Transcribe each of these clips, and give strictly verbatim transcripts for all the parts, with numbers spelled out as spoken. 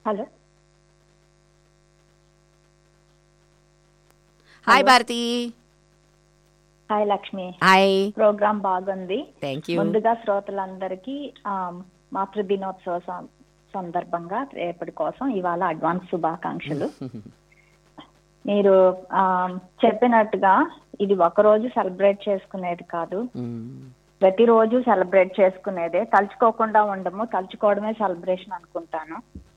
Hello hi hello Bharati. Hi Lakshmi. Hi. Programme బాగుంది. Thank you. ముందుగా శ్రోతలందరికీ ఆ, మాతృ దినోత్సవ సం- సందర్భంగా రేపటి కోసం ఇవాళ అడ్వాన్స్ శుభాకాంక్షలు. మీరు ఆ, చెప్పినట్టుగా ఇది ఒకరోజు సెలబ్రేట్ చేసుకునేది కాదు, ప్రతిరోజు సెలబ్రేట్ చేసుకునేదే. తలుచుకోకుండా ఉండము, తలుచుకోవడమే సెలబ్రేషన్ అనుకుంటాను.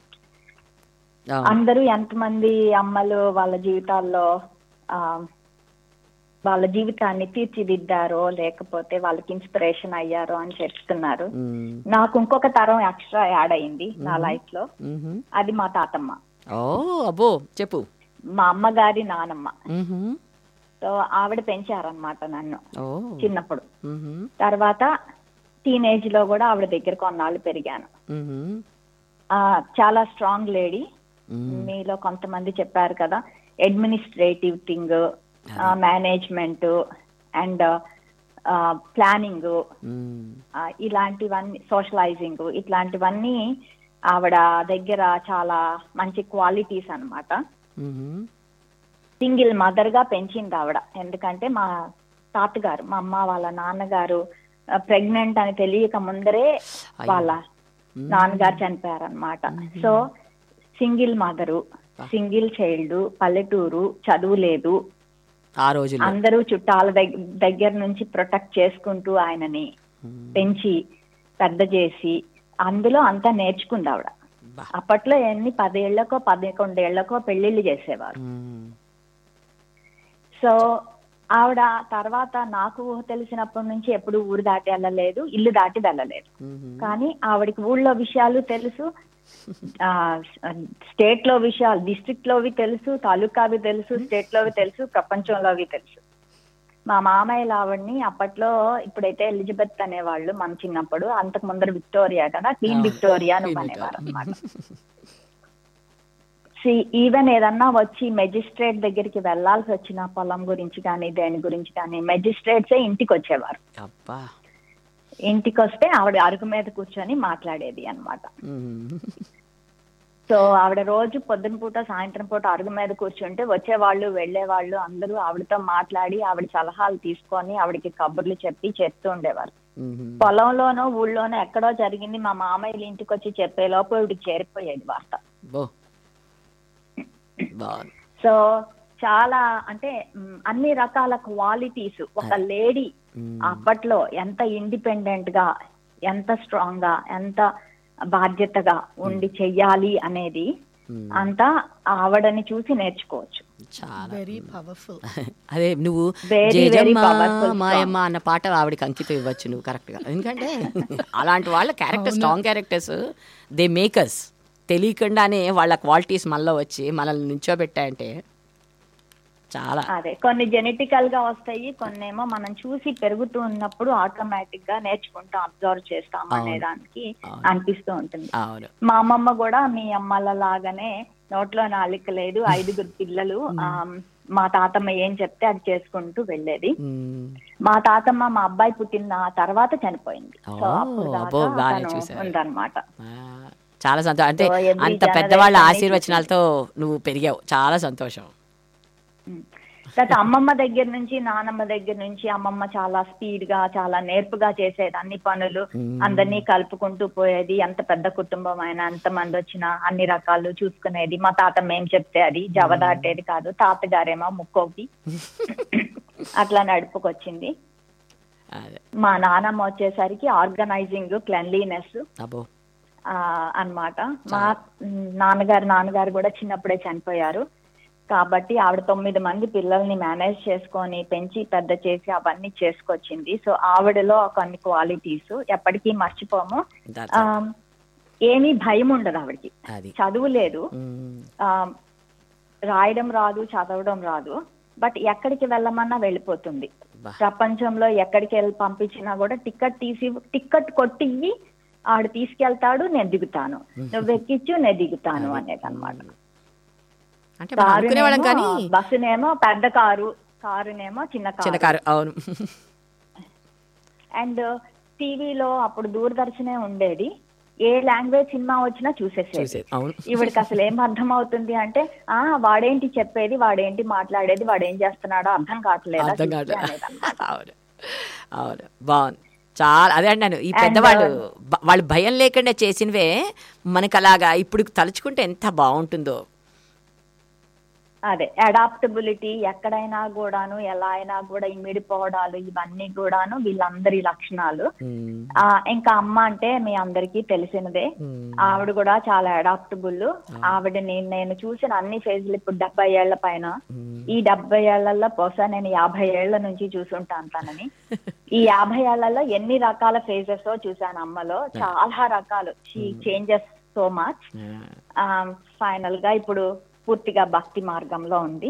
అందరూ ఎంతమంది అమ్మలు వాళ్ళ జీవితాల్లో ఆ వాళ్ళ జీవితాన్ని తీర్చిదిద్దారో లేకపోతే వాళ్ళకి ఇన్స్పిరేషన్ అయ్యారో అని చెప్తున్నారు. నాకు ఇంకొక తరం ఎక్స్ట్రా యాడ్ అయింది నా లైఫ్ లో. అది మా తాతమ్మ. ఓ అబ్బో చెప్పు. మా అమ్మగారి నానమ్మ. సో ఆవిడ పెంచారనమాట నన్ను చిన్నప్పుడు. తర్వాత టీనేజ్ లో కూడా ఆవిడ దగ్గర కొన్నాళ్ళు పెరిగాను. ఆ చాలా స్ట్రాంగ్ లేడీ. మీలో కొంతమంది చెప్పారు కదా, administrative thing, management and planning, ఇలాంటివన్నీ, సోషలైజింగ్, ఇట్లాంటివన్నీ ఆవిడ దగ్గర చాలా మంచి క్వాలిటీస్ అన్నమాట. సింగిల్ మదర్ గా పెంచింది ఆవిడ. ఎందుకంటే మా తాతగారు, మా అమ్మ వాళ్ళ నాన్నగారు ప్రెగ్నెంట్ అని తెలియక ముందరే వాళ్ళ నాన్నగారు చనిపోయారనమాట. So single mother, single child, పల్లెటూరు, చదువు లేదు, ఆ రోజు అందరూ చుట్టాల దగ్గర నుంచి ప్రొటెక్ట్ చేసుకుంటూ ఆయనని పెంచి పెద్ద చేసి అందులో అంతా నేర్చుకుంది ఆవిడ. అప్పట్లో ఎన్ని పదేళ్లకో పదకొండేళ్లకో పెళ్లిళ్ళు చేసేవారు. సో ఆవిడ తర్వాత నాకు తెలిసినప్పటి నుంచి ఎప్పుడు ఊరు దాటి వెళ్ళలేదు, ఇల్లు దాటి వెళ్ళలేదు. కానీ ఆవిడకి ఊళ్ళో విషయాలు తెలుసు, స్టేట్ లో విషయాలు, డిస్ట్రిక్ట్ లోవి తెలుసు, తాలూకావి తెలుసు, స్టేట్ లోవి తెలుసు, ప్రపంచంలోవి తెలుసు. మా మామయ్యలు ఆవిడ్ని అప్పట్లో, ఇప్పుడైతే ఎలిజబెత్ అనేవాళ్ళు, మన చిన్నప్పుడు, అంతకు ముందర విక్టోరియా కదా, క్వీన్ విక్టోరియా అని అనేవారు అనమాట. ఈవెన్ ఏదన్నా వచ్చి మెజిస్ట్రేట్ దగ్గరికి వెళ్లాల్సి వచ్చిన పొలం గురించి కానీ దేని గురించి కానీ మెజిస్ట్రేట్సే ఇంటికి వచ్చేవారు. ఇంటికి వస్తే ఆవిడ అరుగు మీద కూర్చొని మాట్లాడేది అనమాట. సో ఆవిడ రోజు పొద్దున పూట సాయంత్రం పూట అరుగు మీద కూర్చుంటే వచ్చేవాళ్ళు వెళ్లేవాళ్ళు అందరూ ఆవిడతో మాట్లాడి ఆవిడ సలహాలు తీసుకొని ఆవిడకి కబుర్లు చెప్పి చెప్తూ ఉండేవారు. పొలంలోనో ఊళ్ళోనో ఎక్కడో జరిగింది మా మామయ్యలు ఇంటికి వచ్చి చెప్పే లోపు ఆవిడకి చేరిపోయేది వార్త. సో చాలా, అంటే అన్ని రకాల క్వాలిటీస్ ఒక లేడీ అప్పట్లో ఎంత ఇండిపెండెంట్ గా, ఎంత స్ట్రాంగ్ గా, ఎంత బాధ్యతగా ఉండి చెయ్యాలి అనేది అంతా ఆవిడని చూసి నేర్చుకోవచ్చు. Very powerful. అదే నువ్వు మాయమ్మ అన్న పాట ఆవిడకి అంకితం ఇవ్వచ్చు నువ్వు కరెక్ట్ గా. ఎందుకంటే అలాంటి వాళ్ళ character, strong characters, they makers. తెలియకుండానే వాళ్ళ క్వాలిటీస్ మనలో వచ్చి మనల్ని నించోబెట్టాయంటే చాలా. అదే కొన్ని జెనెటికల్ గా వస్తాయి, కొన్ని ఏమో మనం చూసి పెరుగుతూ ఉన్నప్పుడు ఆటోమేటిక్ గా నేర్చుకుంటాం, అబ్జర్వ్ చేస్తాం అనే దానికి అనిపిస్తూ ఉంటుంది. మా అమ్మమ్మ కూడా మీ అమ్మల లాగానే నోట్లో నాలిక లేదు, ఐదుగురు పిల్లలు, మా తాతమ్మ ఏం చెప్తే అది చేసుకుంటూ వెళ్ళేది. మా తాతమ్మ మా అబ్బాయి పుట్టిన తర్వాత చనిపోయింది. సో అప్పుడు ఉందన్నమాట. చాలా సంతోషం. అంటే అంత పెద్దవాళ్ళ ఆశీర్వచనాలతో నువ్వు పెరిగావు, చాలా సంతోషం. తర్వాత అమ్మమ్మ దగ్గర నుంచి, నానమ్మ దగ్గర నుంచి, అమ్మమ్మ చాలా స్పీడ్ గా, చాలా నేర్పుగా చేసేది అన్ని పనులు, అందరినీ కలుపుకుంటూ పోయేది. ఎంత పెద్ద కుటుంబం అయినా, ఎంత మంది వచ్చినా అన్ని రకాలు చూసుకునేది. మా తాతమ్మ ఏం చెప్తే అది జవదాటేది కాదు, తాతగారేమో ముక్కోటి అట్లా నడుపుకొచ్చింది. మా నానమ్మ వచ్చేసరికి ఆర్గనైజింగ్, క్లెన్లీనెస్ అన్నమాట. మా నాన్నగారు నాన్నగారు కూడా చిన్నప్పుడే చనిపోయారు కాబట్టి ఆవిడ తొమ్మిది మంది పిల్లల్ని మేనేజ్ చేసుకొని పెంచి పెద్ద చేసి అవన్నీ చేసుకొచ్చింది. సో ఆవిడలో కొన్ని క్వాలిటీస్ ఎప్పటికీ మర్చిపోము. ఏమీ భయం ఉండదు ఆవిడకి. చదువు లేదు, రాయడం రాదు, చదవడం రాదు, బట్ ఎక్కడికి వెళ్ళమన్నా వెళ్ళిపోతుంది. ప్రపంచంలో ఎక్కడికి వెళ్ళి పంపించినా కూడా టికెట్ తీసి, టికెట్ కొట్టి ఆడు తీసుకెళ్తాడు, నేను దిగుతాను, నువ్వు ఎక్కించు నేను దిగుతాను అనేది అనమాట. బస్సునేమో పెద్ద కారు, కారునేమో చిన్న కారు. అవును. అండ్ టీవీలో అప్పుడు దూరదర్శనే ఉండేది. ఏ లాంగ్వేజ్ సినిమా వచ్చినా చూసేసేది. ఈవిడికి అసలు ఏం అర్థం అవుతుంది అంటే ఆ వాడేంటి చెప్పేది, వాడేంటి మాట్లాడేది, వాడేం చేస్తున్నాడో అర్థం కావట్లేదు. అవును అవును బాగుంది చాలా. అదే అన్నాను ఈ పెద్దవాళ్ళు వాళ్ళు భయం లేకుండా చేసినవే మనకు అలాగా ఇప్పుడు తలుచుకుంటే ఎంత బాగుంటుందో. అదే అడాప్టబిలిటీ, ఎక్కడైనా కూడాను ఎలా అయినా కూడా ఇమిడిపోవడాలు, ఇవన్నీ కూడాను వీళ్ళందరి లక్షణాలు. ఆ ఇంకా అమ్మ అంటే మీ అందరికీ తెలిసినదే, ఆవిడ కూడా చాలా అడాప్టబుల్. ఆవిడని నేను చూసిన అన్ని ఫేజ్లు ఇప్పుడు డెబ్బై ఏళ్ల పైన, ఈ డెబ్బై ఏళ్లలో బహుశా నేను యాభై ఏళ్ల నుంచి చూసుంటాను తనని. ఈ యాభై ఏళ్లలో ఎన్ని రకాల ఫేజెస్ చూసాను అమ్మలో, చాలా రకాలు. She changes so much. Final గా ఇప్పుడు పూర్తిగా భక్తి మార్గంలో ఉంది.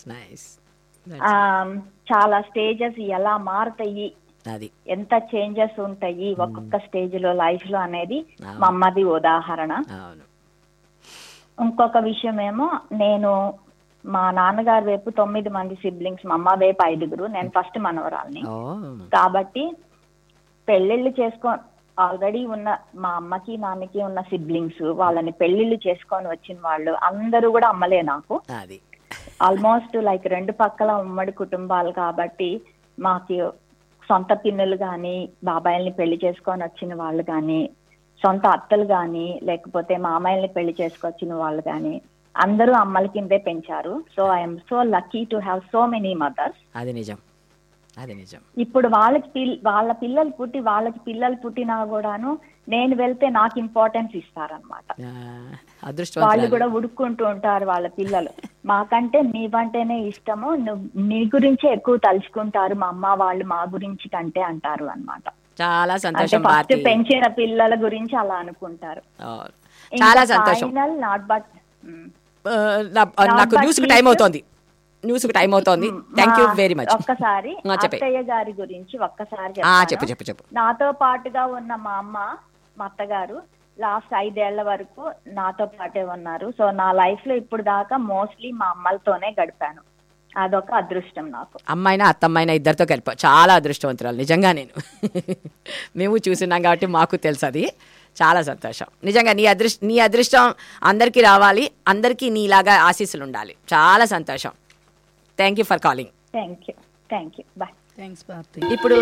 చాలా స్టేజెస్ ఎలా మారుతాయి, ఎంత చేంజెస్ ఉంటాయి ఒక్కొక్క స్టేజ్ లో లైఫ్ లో అనేది మా అమ్మది ఉదాహరణ. ఇంకొక విషయం ఏమో, నేను మా నాన్నగారి వైపు తొమ్మిది మంది సిబ్లింగ్స్, మా అమ్మ వైపు ఐదుగురు, నేను ఫస్ట్ మనవరాల్ని. కాబట్టి పెళ్ళిళ్ళు చేసుకో ఆల్రెడీ ఉన్న మా అమ్మకి నాన్నకి ఉన్న సిబ్లింగ్స్, వాళ్ళని పెళ్లిళ్ళు చేసుకొని వచ్చిన వాళ్ళు అందరూ కూడా అమ్మలే నాకు. ఆల్మోస్ట్ లైక్ రెండు పక్కల ఉమ్మడి కుటుంబాలు కాబట్టి మాకి సొంత పిన్నులు గాని, బాబాయిల్ని పెళ్లి చేసుకొని వచ్చిన వాళ్ళు గాని, సొంత అత్తలు గాని, లేకపోతే మామయ్యల్ని పెళ్లి చేసుకొచ్చిన వాళ్ళు గాని అందరూ అమ్మల కిందే పెంచారు. So I'm so lucky to have so many mothers. అది నిజం, అది నిజం. ఇప్పుడు వాళ్ళకి పిల్ వాళ్ళ పిల్లలు పుట్టి వాళ్ళకి పిల్లలు పుట్టినా కూడాను నేను వెళ్తే నాకు ఇంపార్టెన్స్ ఇస్తారనమాట. వాళ్ళు కూడా ఉడుక్కుంటూ ఉంటారు వాళ్ళ పిల్లలు, మాకంటే నీవంటేనే ఇష్టము, నువ్వు నీ గురించే ఎక్కువ తలుచుకుంటారు మా అమ్మ వాళ్ళు మా గురించి కంటే అంటారు అనమాట. చాలా సంతోషం. ఫస్ట్ పెంచిన పిల్లల గురించి అలా అనుకుంటారు. చాలా సంతోషం. నాట్ బట్ నాకు న్యూస్ టైం అవుతోంది, న్యూస్ టైం అవుతోంది. Thank you very much. ఒక్కసారి అత్తయ్య గారి గురించి ఒక్కసారి చెప్పు చెప్పు చెప్పు. నాతో పాటుగా ఉన్న మా అమ్మ, మా అత్తగారు లాస్ట్ ఐదేళ్ల వరకు నాతో పాటే ఉన్నారు. సో నా లైఫ్ లో ఇప్పుడు దాకా మోస్ట్లీ మా అమ్మలతోనే గడిపాను. అదొక అదృష్టం నాకు. అమ్మాయినా అత్తమ్మాయినా ఇద్దరితో కలిపా, చాలా అదృష్టవంతురాలు నిజంగా. నేను మేము చూసినాం కాబట్టి మాకు తెలుసు అది. చాలా సంతోషం నిజంగా. నీ అదృష్టం నీ అదృష్టం అందరికీ రావాలి, అందరికీ నీలాగా ఆశీస్సులు ఉండాలి. చాలా సంతోషం. Thank you for calling. Thank you thank you bye. Thanks Bharati. ఇప్పుడు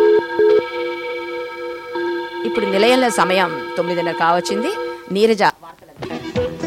ఇప్పుడు నిలయంలో సమయం తొమ్మిదిన్నర కావచ్చింది. నీరజ